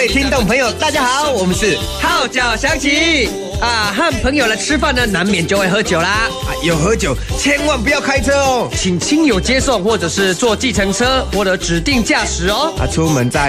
听众朋友，大家好，我们是号角响起啊，和朋友来吃饭呢，难免就会喝酒啦。 有喝酒，千万不要开车哦， 请亲友接送，或者是坐计程车或者指定驾驶哦。 出门在